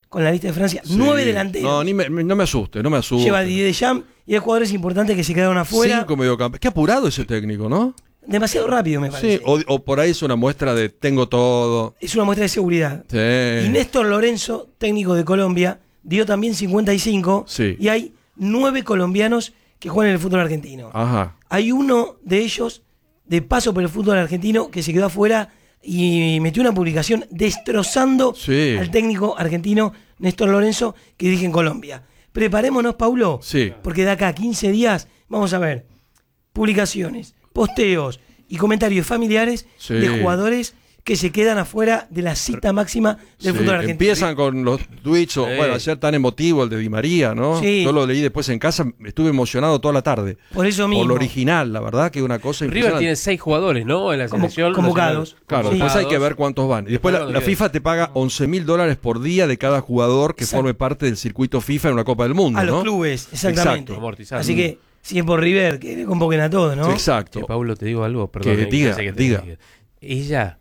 con la lista de Francia. 9 delanteros. No, no me asuste, no me asuste. Lleva Didier Deschamps y hay jugadores importantes que se quedaron afuera. 5 mediocampistas. Qué apurado ese técnico, ¿no? Demasiado rápido, me parece. Sí, o por ahí es una muestra de tengo todo. Es una muestra de seguridad. Sí. Y Néstor Lorenzo, técnico de Colombia, dio también 55. Sí. Y hay 9 colombianos que juegan en el fútbol argentino. Ajá. Hay uno de ellos de paso por el fútbol argentino que se quedó afuera y metió una publicación destrozando al técnico argentino Néstor Lorenzo que dirige en Colombia. Preparémonos, Paulo, porque de acá a 15 días vamos a ver publicaciones, posteos y comentarios familiares de jugadores que se quedan afuera de la cita máxima del fútbol argentino. Empiezan con los tweets, bueno, ayer tan emotivo el de Di María, ¿no? Sí. Yo lo leí después en casa, estuve emocionado toda la tarde. Por eso mismo. Por lo original, la verdad, que es una cosa impresionante. River tiene 6 jugadores, ¿no? En la selección. Convocados. Claro, después hay que ver cuántos van. Y después la FIFA te paga $11.000 por día de cada jugador que forme parte del circuito FIFA en una Copa del Mundo, a ¿no? los clubes, exactamente. Exacto. Así que, si es por River, que le convoquen a todos, ¿no? Sí, exacto. Pablo, te digo algo, perdón. Que diga. Ella,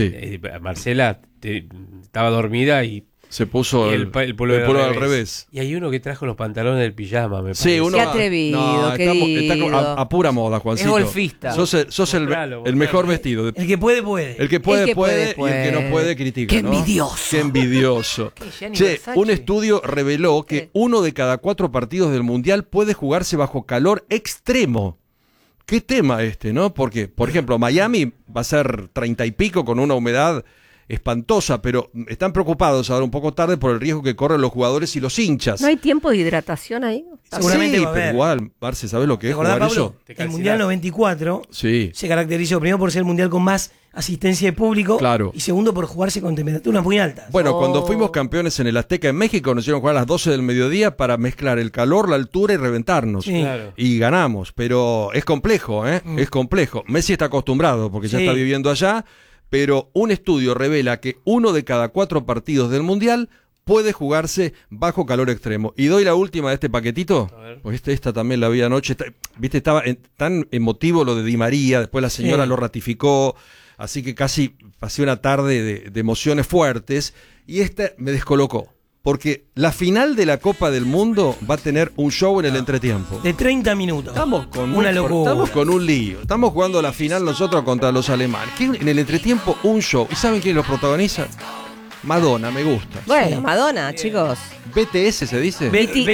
Marcela, estaba dormida y se puso el polo al revés. Y hay uno que trajo los pantalones del pijama, me parece. Sí, uno. Qué atrevido, está a pura moda, Juancito. Es golfista. Sos el mejor vestido. El que puede, puede. El que puede, puede. Y el que no puede, critica. Qué ¿no? envidioso. Qué envidioso. Che, un estudio reveló que 1 de cada 4 partidos del Mundial puede jugarse bajo calor extremo. ¿Qué tema este, no? Porque, por ejemplo, Miami va a ser 30 y pico con una humedad espantosa, pero están preocupados ahora un poco tarde por el riesgo que corren los jugadores y los hinchas. ¿No hay tiempo de hidratación ahí? Seguramente sí, va a haber. pero igual, Marce, ¿sabés lo que es ¿Recordás, jugar Pablo? eso? El Mundial 94 se caracterizó primero por ser el Mundial con más asistencia de público y segundo por jugarse con temperaturas muy altas. Bueno, cuando fuimos campeones en el Azteca en México nos hicieron jugar a las 12 del mediodía para mezclar el calor, la altura y reventarnos. Sí. Claro. Y ganamos, pero es complejo, es complejo. Messi está acostumbrado porque ya está viviendo allá, pero un estudio revela que 1 de cada 4 partidos del Mundial puede jugarse bajo calor extremo. Y doy la última de este paquetito, pues esta también la vi anoche, viste, estaba tan emotivo lo de Di María, después la señora lo ratificó, así que casi pasé una tarde de emociones fuertes, y esta me descolocó, porque la final de la Copa del Mundo va a tener un show en el entretiempo. De 30 minutos. Estamos con una locura. Estamos con un lío. Estamos jugando la final nosotros contra los alemanes. En el entretiempo un show. ¿Y saben quién lo protagoniza? Madonna, me gusta. Bueno, Madonna, chicos. BTS se dice.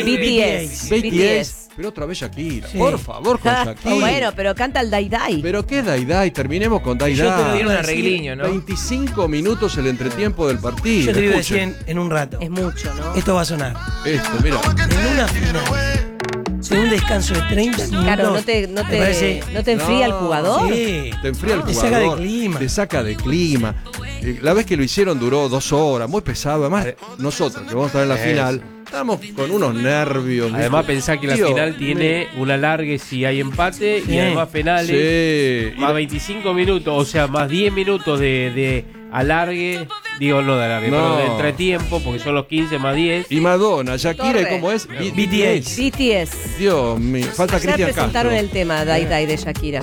BTS. Pero otra vez Shakira. Por favor, con Shakira. Bueno, pero canta el Dai Dai. Pero qué Dai Dai, terminemos con Dai Yo te lo Dai. digo un arregliño, ¿no? 25 minutos el entretiempo del partido. Yo te digo en un rato. Es mucho, ¿no? Esto va a sonar. Esto, mira. En una final, en un descanso de 30 minutos. Claro, ¿no te enfría el jugador? Sí. Te enfría el jugador. Te saca de clima. Te saca de clima. La vez que lo hicieron duró 2 horas, muy pesado. Además, nosotros que vamos a estar en la final, estamos con unos nervios. Además, pensá que la final tiene un alargue si hay empate y además penales. Más 25 minutos, o sea, más 10 minutos de alargue. Digo, no de alargue, pero de entretiempo, porque son los 15 más 10. Y Madonna, Shakira, ¿y cómo es? BTS. BTS. Dios mío, falta Ya Cristian presentaron Castro. el tema Dai Dai de Shakira.